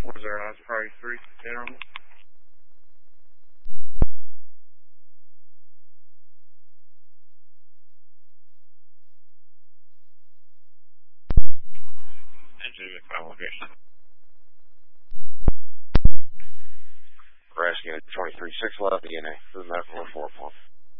What is our last priority 3? General? Engine final location. Rescue 23-6 left, DNA. This is medical 4-4.